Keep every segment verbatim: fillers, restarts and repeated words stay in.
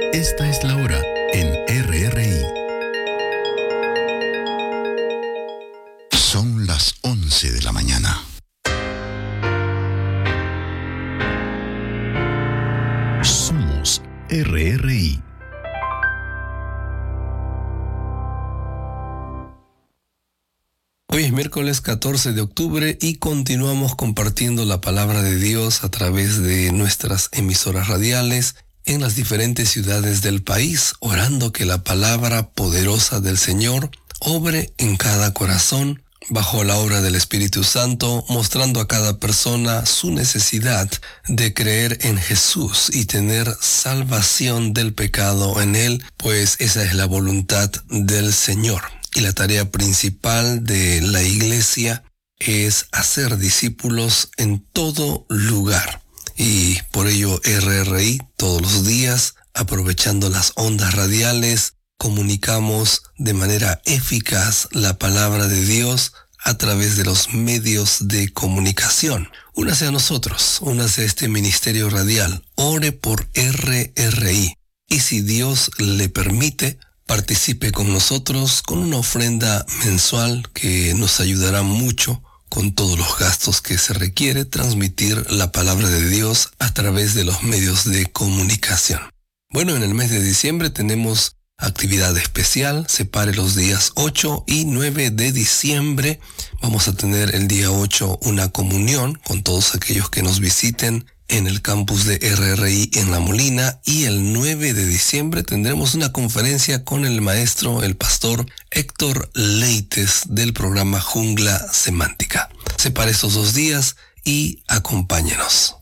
Esta es la hora en R R I. Son las once de la mañana. Somos R R I. Hoy es miércoles catorce de octubre y continuamos compartiendo la palabra de Dios a través de nuestras emisoras radiales en las diferentes ciudades del país, orando que la palabra poderosa del Señor obre en cada corazón bajo la obra del Espíritu Santo, mostrando a cada persona su necesidad de creer en Jesús y tener salvación del pecado en Él, pues esa es la voluntad del Señor. Y la tarea principal de la iglesia es hacer discípulos en todo lugar. Y por ello R R I todos los días, aprovechando las ondas radiales, comunicamos de manera eficaz la palabra de Dios a través de los medios de comunicación. Únase a nosotros, únase a este ministerio radial, ore por R R I. Y si Dios le permite, participe con nosotros con una ofrenda mensual que nos ayudará mucho con todos los gastos que se requiere transmitir la palabra de Dios a través de los medios de comunicación. Bueno, en el mes de diciembre tenemos actividad especial. Separe los días ocho y nueve de diciembre. Vamos a tener el día ocho una comunión con todos aquellos que nos visiten en el campus de R R I en La Molina, y el nueve de diciembre tendremos una conferencia con el maestro, el pastor Héctor Leites del programa Jungla Semántica. Separe esos dos días y acompáñenos.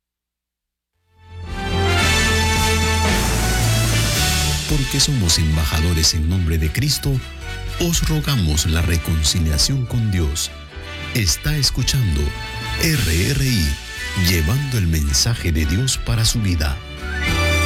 Porque somos embajadores en nombre de Cristo, os rogamos la reconciliación con Dios. Está escuchando R R I, llevando el mensaje de Dios para su vida.